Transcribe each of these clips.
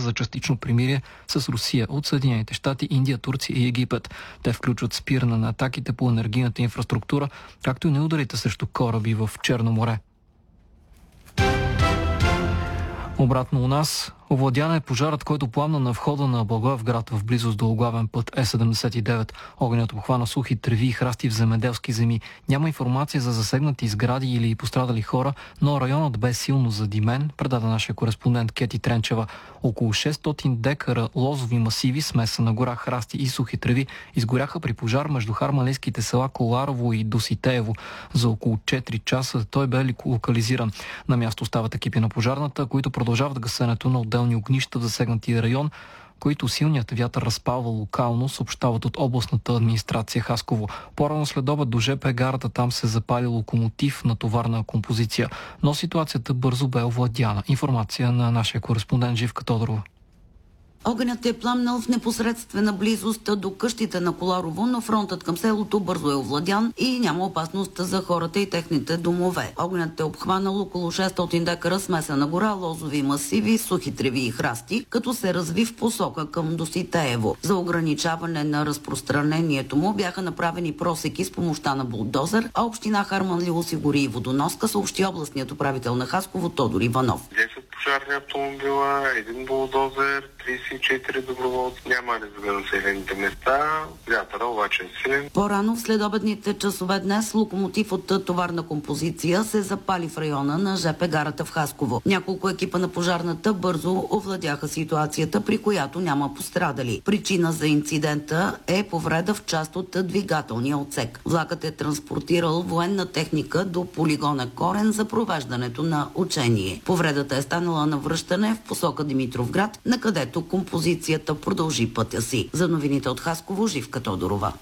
за частично примирие с Русия от Съединените щати, Индия, Турция и Египет. Те включват спиране на атаките по енергийната инфраструктура, както и на ударите срещу кораби в Черно море. Обратно у нас, овладян е пожарът, който пламна на входа на Благоевград в близост до главен път Е79. Огънят обхвана сухи треви и храсти в земеделски земи. Няма информация за засегнати сгради или пострадали хора, но районът бе силно задимен, предаде нашия кореспондент Кети Тренчева. Около 600 декара лозови масиви, смеса на гора, храсти и сухи треви, изгоряха при пожар между харманлийските села Коларово и Доситеево. За около 4 часа той бе локализиран. На място остават екипи на пожарната, които продължават гасенето на отделни огнища в засегнатия район, които силният вятър разпалва локално, съобщават от областната администрация Хасково. По-рано след обед до ЖП гарата там се запали локомотив на товарна композиция, но ситуацията бързо бе овладяна. Информация на нашия кореспондент Живка Тодорова. Огънят е пламнал в непосредствена близост до къщите на Коларово, но фронтът към селото бързо е овладян и няма опасност за хората и техните домове. Огънят е обхванал около 600 декара смесена гора, лозови масиви, сухи треви и храсти, като се разви в посока към Доситеево. За ограничаване на разпространението му бяха направени просеки с помощта на булдозер, а община Харманли осигури и водоноска, съобщи областният управител на Хасково Тодор Иванов. 10 пожарни автомобила, един булдозер, 34 доброволци, няма риск за населените места. Вятъра обаче е силен. По-рано в следобедните часове днес локомотив от товарна композиция се запали в района на ЖП гарата в Хасково. Няколко екипа на пожарната бързо овладяха ситуацията, при която няма пострадали. Причина за инцидента е повреда в част от двигателния отсек. Влакът е транспортирал военна техника до полигона Корен за провеждането на учение. Повредата е станала на връщане в посока Димитровград, на където композицията продължи пътя си. За новините от Хасково, Живка Тодорова.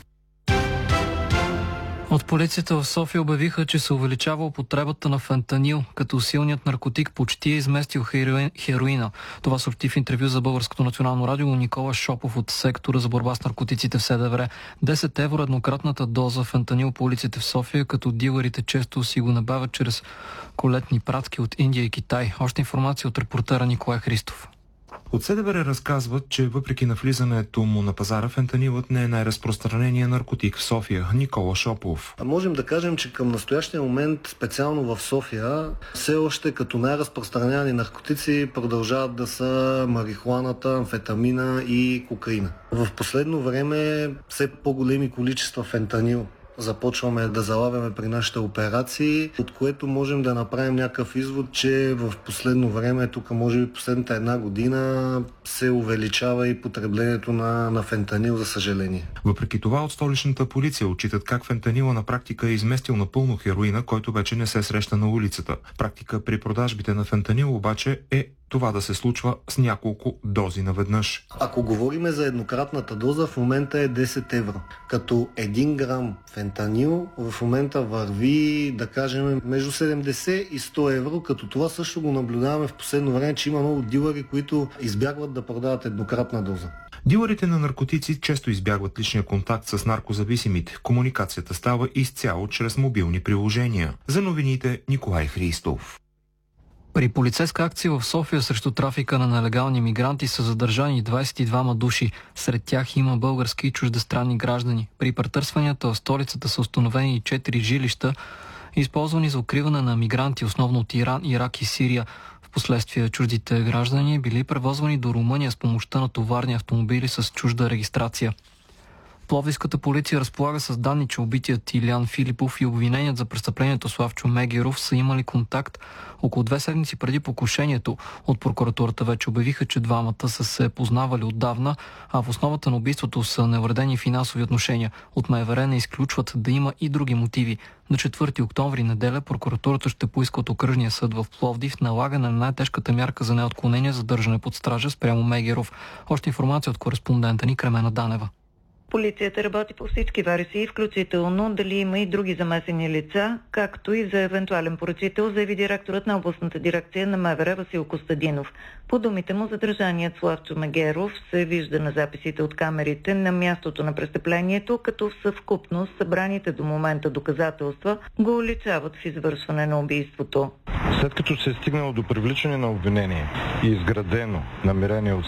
От полицията в София обявиха, че се увеличава употребата на фентанил, като силният наркотик почти е изместил хероина. Това съобщи в интервю за Българското национално радио Никола Шопов от сектора за борба с наркотиците в СДВР. 10 евро еднократната доза фентанил по улиците в София, като дилърите често си го набавят чрез колетни пратки от Индия и Китай. Още информация от репортера Николай Христов. От СДВР разказват, че въпреки навлизането му на пазара, фентанилът не е най-разпространения наркотик в София. Никола Шопов. Можем да кажем, че към настоящия момент, специално в София, все още като най-разпространявани наркотици продължават да са марихуаната, амфетамина и кокаина. В последно време все по-големи количества фентанил започваме да залавяме при нашите операции, от което можем да направим някакъв извод, че в последно време, тук може би последната една година, се увеличава и потреблението на фентанил, за съжаление. Въпреки това от столичната полиция отчитат как фентанила на практика е изместил напълно хероина, който вече не се среща на улицата. Практика при продажбите на фентанил обаче е това да се случва с няколко дози наведнъж. Ако говорим за еднократната доза, в момента е 10 евро. Като 1 грам фентанил в момента върви, да кажем, между 70 и 100 евро, като това също го наблюдаваме в последно време, че има много дилъри, които избягват да продават еднократна доза. Дилърите на наркотици често избягват личния контакт с наркозависимите. Комуникацията става изцяло чрез мобилни приложения. За новините Николай Христов. При полицейска акция в София срещу трафика на нелегални мигранти са задържани 22 души. Сред тях има български и чуждестранни граждани. При претърсванията в столицата са установени 4 жилища, използвани за укриване на мигранти, основно от Иран, Ирак и Сирия. Впоследствие чуждите граждани били превозвани до Румъния с помощта на товарни автомобили с чужда регистрация. Пловдивската полиция разполага с данни, че убитият Илян Филипов и обвиненият за престъплението Славчо Мегеров са имали контакт около 2 седмици преди покушението. От прокуратурата вече обявиха, че двамата са се познавали отдавна, а в основата на убийството са неуредени финансови отношения. От МВР не изключват да има и други мотиви. На 4 октомври неделя прокуратурата ще поиска от окръжния съд в Пловдив налагане на най-тежката мярка за неотклонение за държане под стража спрямо Мегеров. Още информация от кореспондента ни Кремена Данева. Полицията работи по всички версии, включително дали има и други замесени лица, както и за евентуален поръчител, заяви директорът на областната дирекция на МВР Васил Костадинов. По думите му, задържаният Славчо Мегеров се вижда на записите от камерите на мястото на престъплението, като в съвкупност събраните до момента доказателства го уличават в извършване на убийството. След като се е стигнало до привличане на обвинение и изградено намерение от